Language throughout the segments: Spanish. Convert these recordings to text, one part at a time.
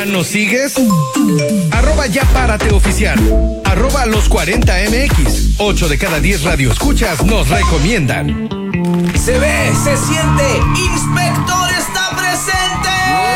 ¿Ya nos sigues? @Ya párate oficial. @los 40MX. 8 de cada 10 radioescuchas nos recomiendan. Se ve, se siente. Inspector está presente.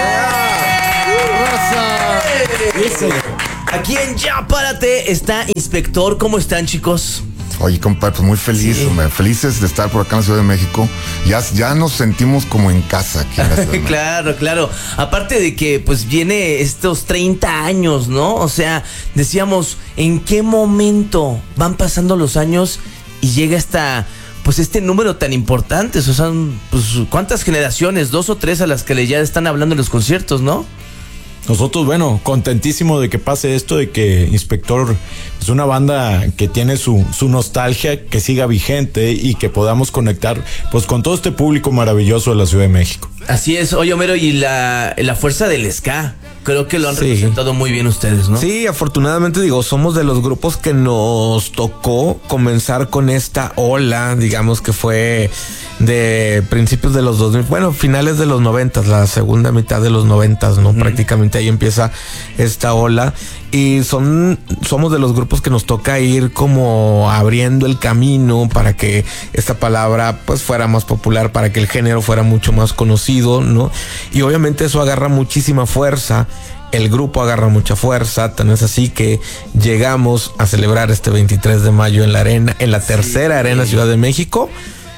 Aquí en Ya Párate está Inspector. ¿Cómo están, chicos? Oye, compadre, pues muy feliz, hombre. Felices de estar por acá en la Ciudad de México. Ya nos sentimos como en casa aquí en la Ciudad de México. Claro. Aparte de que pues viene estos 30 años, ¿no? O sea, decíamos, ¿en qué momento van pasando los años y llega este número tan importante? O sea, pues, ¿cuántas generaciones? 2 o 3 a las que ya están hablando en los conciertos, ¿no? Nosotros, bueno, contentísimo de que pase esto, de que Inspector es una banda que tiene su nostalgia, que siga vigente y que podamos conectar pues con todo este público maravilloso de la Ciudad de México. Así es. Oye, Homero, y la fuerza del ska, creo que lo han representado muy bien ustedes, ¿no? Sí, afortunadamente, somos de los grupos que nos tocó comenzar con esta ola, digamos que fue de principios de los 2000, bueno, finales de los 90, la segunda mitad de los 90, ¿no? Prácticamente ahí empieza esta ola y somos de los grupos que nos toca ir como abriendo el camino para que esta palabra pues fuera más popular, para que el género fuera mucho más conocido, ¿no? Y obviamente eso agarra muchísima fuerza. El grupo agarra mucha fuerza, tan es así que llegamos a celebrar este 23 de mayo en la arena, en la tercera arena Ciudad de México.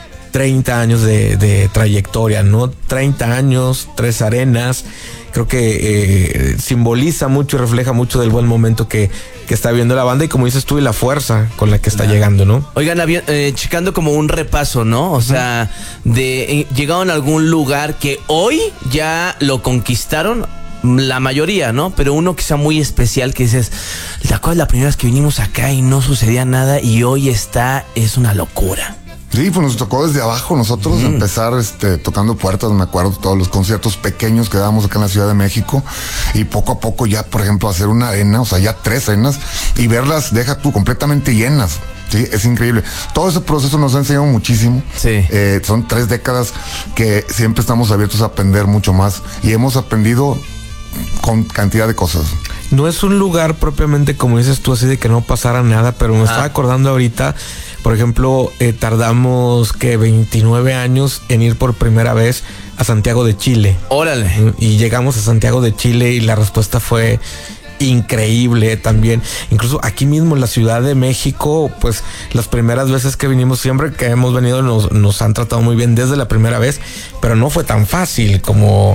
30 años de trayectoria, ¿no? 30 años, 3 arenas. Creo que simboliza mucho y refleja mucho del buen momento que está viendo la banda y, como dices tú, y la fuerza con la que está llegando, ¿no? Oigan, checando como un repaso, ¿no? O sea, llegaron a algún lugar que hoy ya lo conquistaron la mayoría, ¿no? Pero uno que sea muy especial, que dices, ¿te acuerdas la primera vez que vinimos acá y no sucedía nada y hoy es una locura? Sí, pues nos tocó desde abajo nosotros empezar tocando puertas. Me acuerdo de todos los conciertos pequeños que dábamos acá en la Ciudad de México y poco a poco ya, por ejemplo, hacer una arena, o sea, ya 3 arenas y verlas, deja tú, completamente llenas. Sí, es increíble. Todo ese proceso nos ha enseñado muchísimo. Sí. Son 3 décadas que siempre estamos abiertos a aprender mucho más y hemos aprendido con cantidad de cosas. No es un lugar propiamente, como dices tú, así de que no pasara nada, pero me estaba acordando ahorita, por ejemplo, tardamos 29 años en ir por primera vez a Santiago de Chile. Órale. Y llegamos a Santiago de Chile y la respuesta fue increíble también. Incluso aquí mismo en la Ciudad de México, pues las primeras veces que vinimos, siempre que hemos venido nos han tratado muy bien desde la primera vez, pero no fue tan fácil como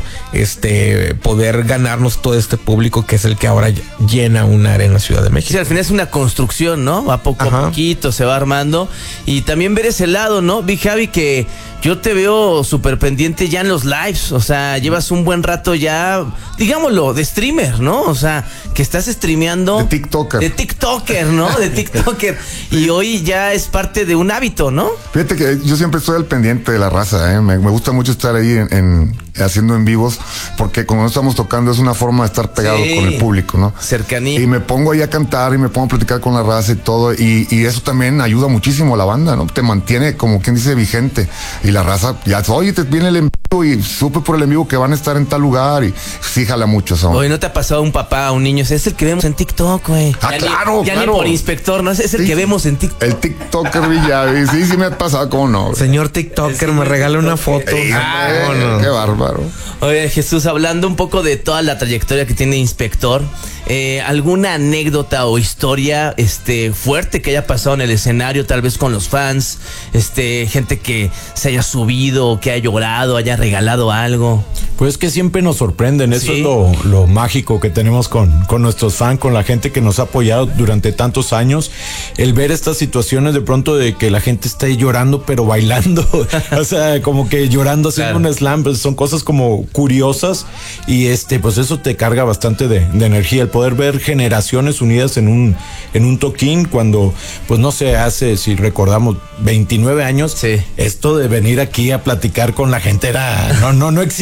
poder ganarnos todo este público que es el que ahora llena una arena Ciudad de México. Sí, al final es una construcción, ¿no? Va poco a poquito, se va armando. Y también ver ese lado, ¿no? Vi, Javi, que yo te veo súper pendiente ya en los lives. O sea, llevas un buen rato ya, digámoslo, de streamer, ¿no? O sea, que estás streameando. De TikToker. De TikToker, ¿no? De TikToker. Y hoy ya es parte de un hábito, ¿no? Fíjate que yo siempre estoy al pendiente de la raza, ¿eh? Me gusta mucho estar ahí haciendo en vivos, porque como no estamos tocando es una forma de estar pegado con el público, ¿no? Cercanía. Y me pongo ahí a cantar y me pongo a platicar con la raza y todo, y eso también ayuda muchísimo a la banda, ¿no? Te mantiene, como quien dice, vigente. Y la raza, oye, te viene el en vivo y supe por el en vivo que van a estar en tal lugar y sí jala mucho eso. Oye, ¿no te ha pasado un papá, un niño? Es el que vemos en TikTok, güey. Ah, claro. Ya ni por Inspector, ¿no? Es el que vemos en TikTok. El TikToker Villavi, sí me ha pasado, ¿cómo no? Señor TikToker, me regala una foto. Qué bárbaro. Oye, Jesús, hablando un poco de toda la trayectoria que tiene Inspector, ¿alguna anécdota o historia fuerte que haya pasado en el escenario, tal vez con los fans, gente que se haya subido, que haya llorado, haya regalado algo? Pues que siempre nos sorprenden, eso es lo mágico que tenemos con nuestros fans, con la gente que nos ha apoyado durante tantos años, el ver estas situaciones de pronto de que la gente está ahí llorando pero bailando, o sea, como que llorando haciendo un slam, pues son cosas como curiosas y pues eso te carga bastante de energía, el poder ver generaciones unidas en un toquín cuando, pues no sé, hace, si recordamos, 29 años, esto de venir aquí a platicar con la gente no existía.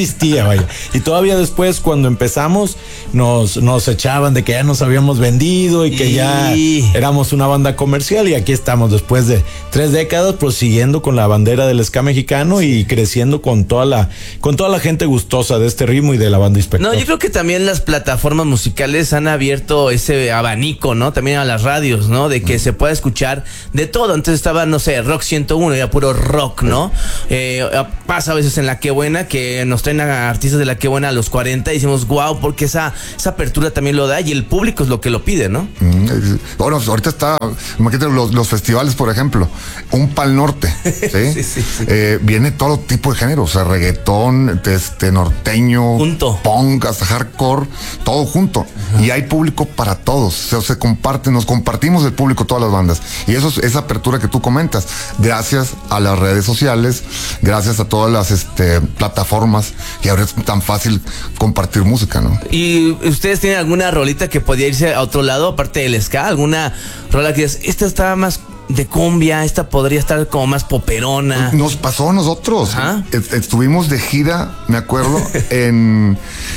vaya. Y todavía después, cuando empezamos, nos echaban de que ya nos habíamos vendido y que ya éramos una banda comercial, y aquí estamos después de 3 décadas prosiguiendo con la bandera del ska mexicano y creciendo con toda la gente gustosa de este ritmo y de la banda Inspector. No, yo creo que también las plataformas musicales han abierto ese abanico, ¿no? También a las radios, ¿no? De que se pueda escuchar de todo. Antes estaba, no sé, Rock 101, ya puro rock, ¿no? Pasa a veces en La Qué Buena que nos traen a artistas de La Qué Buena a los 40 y decimos, wow, porque esa apertura también lo da y el público es lo que lo pide, ¿no? Bueno, ahorita está, imagínate los festivales, por ejemplo, un Pal Norte, ¿sí? sí. Viene todo tipo de géneros, o sea, reggaetón, norteño, junto, punk, hasta hardcore, todo junto. Ajá. Y hay público para todos, o sea, nos compartimos el público, todas las bandas. Y eso es esa apertura que tú comentas, gracias a las redes sociales, gracias a todas las plataformas, que ahora es tan fácil compartir música, ¿no? ¿Y ustedes tienen alguna rolita que podía irse a otro lado, aparte del ska? ¿Alguna rola que dices, esta estaba más de cumbia, esta podría estar como más poperona? Nos pasó a nosotros. Estuvimos de gira, me acuerdo, en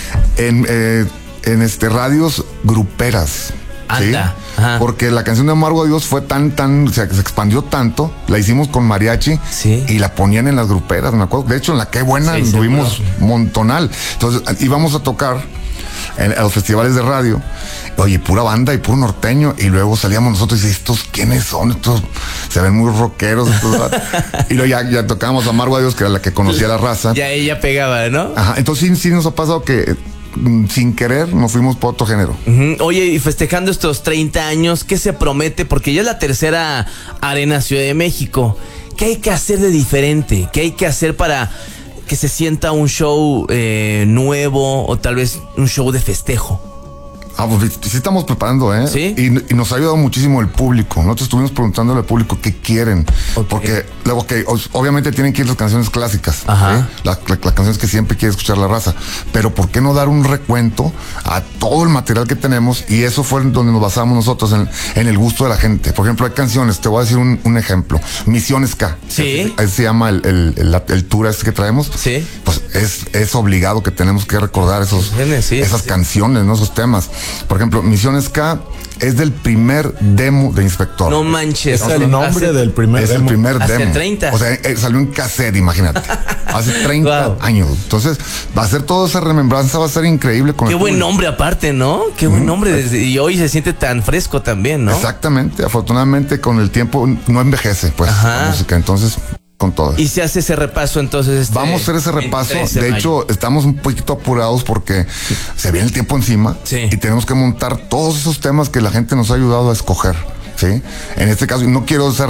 radios gruperas. Anda. ¿Sí? Porque la canción de Amargo Adiós fue se expandió tanto, la hicimos con mariachi, sí, y la ponían en las gruperas, me acuerdo. De hecho, en La Qué Buena tuvimos montonal. Entonces íbamos a tocar a los festivales de radio, oye, pura banda y puro norteño, y luego salíamos nosotros y ¿estos quiénes son? Estos se ven muy rockeros. Y luego ya tocábamos Amargo Adiós, que era la que conocía la raza. Ya ella pegaba, ¿no? Ajá, entonces sí nos ha pasado que sin querer nos fuimos por otro género. Oye, y festejando estos 30 años, ¿qué se promete? Porque ya es la tercera Arena Ciudad de México. ¿Qué hay que hacer de diferente? ¿Qué hay que hacer para que se sienta un show nuevo, o tal vez un show de festejo? Pues sí estamos preparando, ¿eh? ¿Sí? Y nos ha ayudado muchísimo el público. Nosotros estuvimos preguntándole al público qué quieren. Okay. Porque luego obviamente tienen que ir las canciones clásicas. Ajá. ¿Sí? Las canciones que siempre quiere escuchar la raza. Pero ¿por qué no dar un recuento a todo el material que tenemos? Y eso fue donde nos basamos nosotros, en el gusto de la gente. Por ejemplo, hay canciones, te voy a decir un ejemplo. Misión Ska. Sí. Ahí se llama el tour que traemos. Sí. Pues es obligado que tenemos que recordar esas canciones, ¿no? Esos temas. Por ejemplo, Misión Ska es del primer demo de Inspector. No manches. Es el nombre del primer demo. Es el primer hace demo. 30. O sea, salió en cassette, imagínate. Hace 30 años. Entonces, va a ser toda esa remembranza, va a ser increíble. Qué buen nombre aparte, ¿no? Qué buen nombre. Y hoy se siente tan fresco también, ¿no? Exactamente. Afortunadamente, con el tiempo no envejece, pues, la música. Entonces, con todo. Y se hace ese repaso entonces. Vamos a hacer ese repaso. De hecho, estamos un poquito apurados porque se viene el tiempo encima. Sí. Y tenemos que montar todos esos temas que la gente nos ha ayudado a escoger. ¿Sí? En este caso, no quiero ser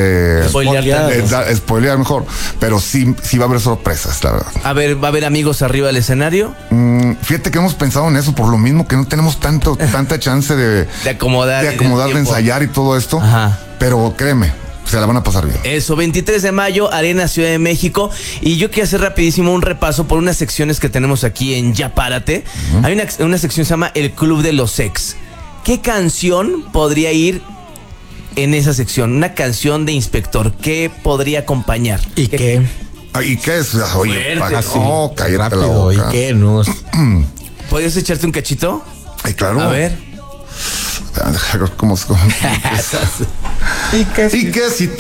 spoilear mejor, pero sí va a haber sorpresas, la verdad. A ver, ¿va a haber amigos arriba del escenario? Fíjate que hemos pensado en eso, por lo mismo que no tenemos tanta chance de acomodar, de ensayar y todo esto. Ajá. Pero créeme, se la van a pasar bien. Eso, 23 de mayo, Arena Ciudad de México. Y yo quiero hacer rapidísimo un repaso por unas secciones que tenemos aquí en Ya Párate. Hay una sección que se llama El Club de los Ex. ¿Qué canción podría ir en esa sección? Una canción de Inspector. ¿Qué podría acompañar? ¿Y qué? ¿Y qué es? Oye, no, cállate la boca. ¿Y qué no? ¿Podrías echarte un cachito? Ay, claro. A ver. ¿Cómo? ¿Y qué si